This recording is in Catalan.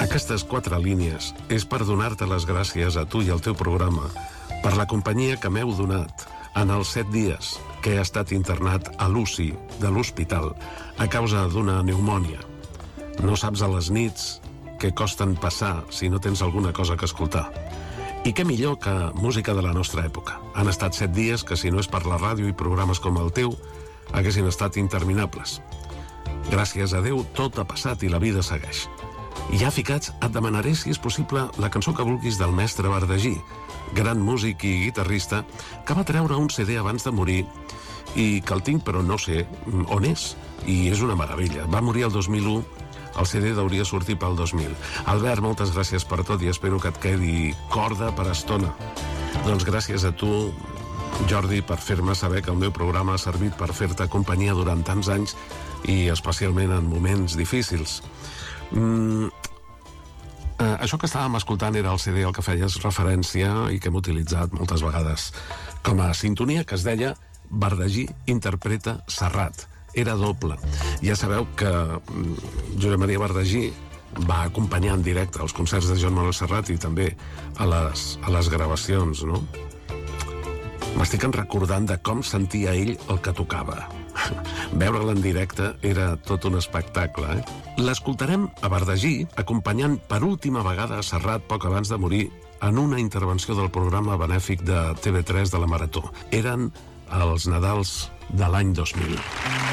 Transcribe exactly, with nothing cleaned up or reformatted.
Aquestes quatre línies és per donar-te les gràcies a tu i al teu programa per la companyia que m'heu donat en els set dies que he estat internat a l'U C I de l'hospital a causa d'una pneumònia. No saps a les nits què costen passar si no tens alguna cosa que escoltar. I què millor que música de la nostra època. Han estat set dies que, si no és per la ràdio i programes com el teu, haguessin estat interminables. Gràcies a Déu, tot ha passat i la vida segueix. I ja ficats, et demanaré, si és possible, la cançó que vulguis del mestre Bardagí, gran músic i guitarrista, que va treure un C D abans de morir i que el tinc, però no sé on és. I és una meravella. Va morir el dos mil u, el C D hauria sortit pel dos mil. Albert, moltes gràcies per tot i espero que et quedi corda per estona. Doncs gràcies a tu, Jordi, per fer-me saber que el meu programa ha servit per fer-te companyia durant tants anys i especialment en moments difícils. Mm, eh, això que estàvem escoltant era el C D al que feies referència i que hem utilitzat moltes vegades com a sintonia, que es deia Bardagí interpreta Serrat. Era doble. Ja sabeu que Josep Maria Bardagí va acompanyar en directe als concerts de Joan Manuel Serrat i també a les, a les gravacions, no? M'estic recordant de com sentia ell el que tocava. Veure'l en directe era tot un espectacle, eh? L'escoltarem a Bardagí acompanyant per última vegada a Serrat poc abans de morir en una intervenció del programa benèfic de T V tres de la Marató. Eren els Nadals de l'any dos mil.